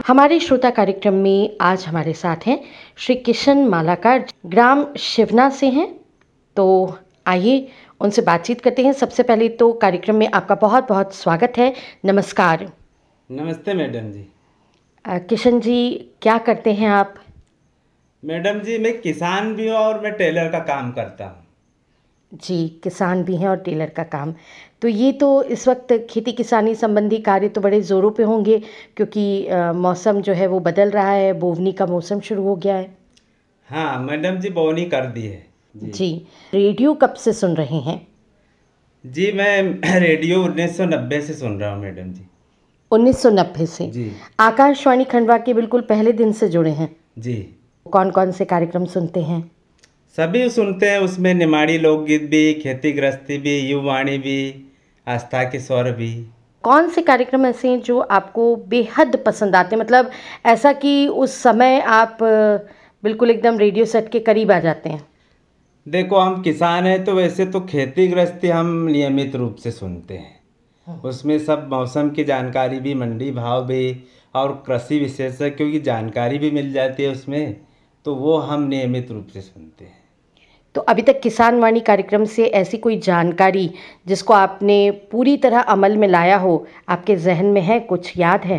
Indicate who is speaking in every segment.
Speaker 1: हमारे श्रोता कार्यक्रम में आज हमारे साथ हैं श्री किशन मालाकार, ग्राम शिवना से हैं। तो आइए उनसे बातचीत करते हैं। सबसे पहले तो कार्यक्रम में आपका बहुत बहुत स्वागत है। नमस्कार।
Speaker 2: नमस्ते मैडम जी।
Speaker 1: किशन जी, क्या करते हैं आप?
Speaker 2: मैडम जी, मैं किसान भी हूँ और मैं टेलर का काम करता हूँ।
Speaker 1: जी, किसान भी हैं और टेलर का काम। तो ये तो इस वक्त खेती किसानी संबंधी कार्य तो बड़े ज़ोरों पे होंगे, क्योंकि मौसम जो है वो बदल रहा है, बोवनी का मौसम शुरू हो गया है।
Speaker 2: हाँ मैडम जी, बोनी कर दी है जी।
Speaker 1: जी, रेडियो कब से सुन रहे हैं?
Speaker 2: जी मैं रेडियो 1990 से सुन रहा हूँ मैडम जी।
Speaker 1: 1990 से
Speaker 2: जी
Speaker 1: आकाशवाणी खंडवा के बिल्कुल पहले दिन से जुड़े हैं।
Speaker 2: जी,
Speaker 1: कौन कौन से कार्यक्रम सुनते हैं?
Speaker 2: सभी सुनते हैं। उसमें निमाड़ी लोकगीत भी, खेती गृहस्थी भी, युवाणी भी, आस्था के स्वर भी।
Speaker 1: कौन से कार्यक्रम ऐसे हैं जो आपको बेहद पसंद आते हैं, मतलब ऐसा कि उस समय आप बिल्कुल एकदम रेडियो सेट के करीब आ जाते हैं?
Speaker 2: देखो, हम किसान हैं तो वैसे तो खेती गृहस्थी हम नियमित रूप से सुनते हैं। उसमें सब मौसम की जानकारी भी, मंडी भाव भी और कृषि विशेषज्ञों की जानकारी भी मिल जाती है उसमें, तो वो हम नियमित रूप से सुनते हैं।
Speaker 1: तो अभी तक किसान वाणी कार्यक्रम से ऐसी कोई जानकारी जिसको आपने पूरी तरह अमल में लाया हो, आपके जहन में है, कुछ याद है?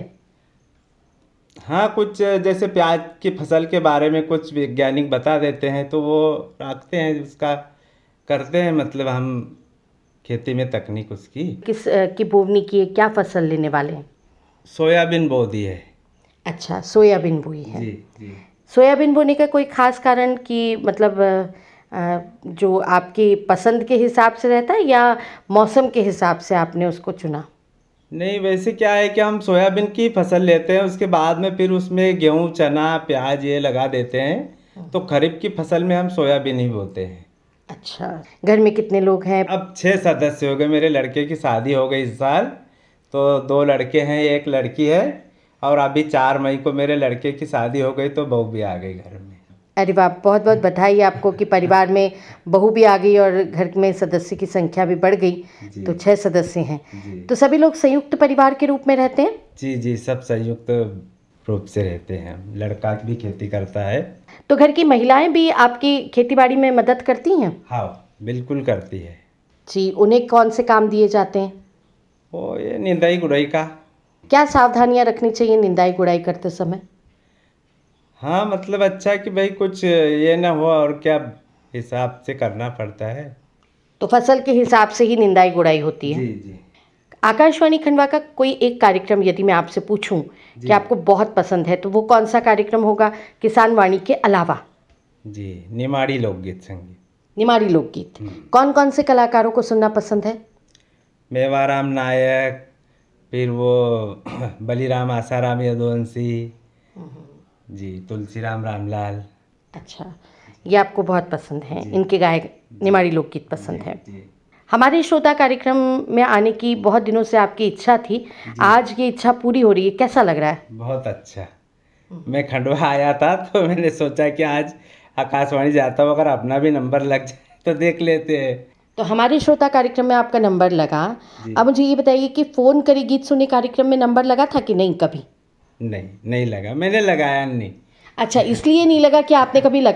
Speaker 2: हाँ, कुछ जैसे प्याज की फसल के बारे में कुछ वैज्ञानिक बता देते हैं तो वो रखते हैं, उसका करते हैं, मतलब हम खेती में तकनीक उसकी।
Speaker 1: किस की बोवनी की है, क्या फसल लेने वाले हैं?
Speaker 2: सोयाबीन बो दी है।
Speaker 1: अच्छा, सोयाबीन बोई है।
Speaker 2: जी जी।
Speaker 1: सोयाबीन बोने का कोई ख़ास कारण कि मतलब जो आपकी पसंद के हिसाब से रहता है या मौसम के हिसाब से आपने उसको चुना?
Speaker 2: नहीं, वैसे क्या है कि हम सोयाबीन की फसल लेते हैं, उसके बाद में फिर उसमें गेहूं, चना, प्याज ये लगा देते हैं। तो खरीफ की फसल में हम सोयाबीन ही बोते हैं।
Speaker 1: अच्छा, घर में कितने लोग हैं?
Speaker 2: अब 6 सदस्य हो गए। मेरे लड़के की शादी हो गई इस साल, तो 2 लड़के हैं, 1 लड़की है। और अभी 4 मई को मेरे लड़के की शादी हो गई तो बहू भी आ गई घर में।
Speaker 1: अरे वाह, बहुत बहुत बधाई आपको कि परिवार में बहू भी आ गई और घर में सदस्य की संख्या भी बढ़ गई।
Speaker 2: जी
Speaker 1: तो 6 सदस्य हैं।
Speaker 2: जी
Speaker 1: तो सभी लोग संयुक्त परिवार के रूप में रहते हैं?
Speaker 2: जी जी, सब संयुक्त रूप से रहते हैं। लड़का भी खेती करता है।
Speaker 1: तो घर की महिलाएं भी आपकी खेतीबाड़ी में मदद करती हैं?
Speaker 2: हाँ, बिल्कुल करती है।
Speaker 1: जी, उन्हें कौन से काम दिए जाते हैं?
Speaker 2: वो ये निंदाई गुड़ाई का।
Speaker 1: क्या सावधानियां रखनी चाहिए निंदाई गुड़ाई करते समय?
Speaker 2: हाँ, मतलब अच्छा कि भाई कुछ ये ना हो, और क्या, हिसाब से करना पड़ता है।
Speaker 1: तो फसल के हिसाब से ही निंदाई गुड़ाई होती है।
Speaker 2: जी जी
Speaker 1: आकाशवाणी खंडवा का कोई एक कार्यक्रम यदि मैं आपसे पूछूं कि
Speaker 2: जी
Speaker 1: आपको बहुत पसंद है, तो वो कौन सा कार्यक्रम होगा किसान वाणी के अलावा?
Speaker 2: जी, निमाड़ी लोकगीत संगीत।
Speaker 1: निमाड़ी लोकगीत। कौन कौन से कलाकारों को सुनना पसंद है?
Speaker 2: मेवाराम नायक, फिर वो बलिराम आसाराम यदुवंशी, जी, तुलसीराम रामलाल।
Speaker 1: अच्छा, ये आपको बहुत पसंद है,
Speaker 2: जी
Speaker 1: इनके गाए निमाड़ी लोकगीत पसंद
Speaker 2: जी
Speaker 1: है।
Speaker 2: जी
Speaker 1: हमारे श्रोता कार्यक्रम में आने की बहुत दिनों से आपकी इच्छा थी, आज ये इच्छा पूरी हो रही है, कैसा लग रहा है?
Speaker 2: बहुत अच्छा। मैं खंडवा आया था तो मैंने सोचा कि आज आकाशवाणी जाता हूँ, अगर अपना भी नंबर लग जाए तो देख लेते हैं।
Speaker 1: तो हमारे श्रोता कार्यक्रम में आपका नंबर लगा।
Speaker 2: जी।
Speaker 1: अब मुझे ये बताइए कि फ़ोन करी गीत सुने कार्यक्रम में नंबर लगा था कि नहीं कभी?
Speaker 2: नहीं, नहीं लगा, मैंने लगाया नहीं।
Speaker 1: अच्छा, इसलिए नहीं लगा कि आपने कभी